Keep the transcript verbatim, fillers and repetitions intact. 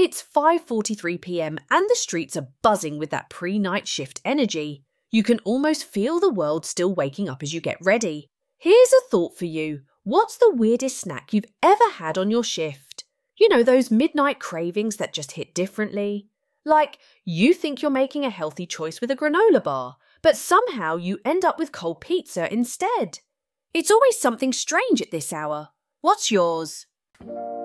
It's five forty-three p m and the streets are buzzing with that pre-night shift energy. You can almost feel the world still waking up as you get ready. Here's a thought for you. What's the weirdest snack you've ever had on your shift? You know, those midnight cravings that just hit differently? Like, you think you're making a healthy choice with a granola bar, but somehow you end up with cold pizza instead. It's always something strange at this hour. What's yours?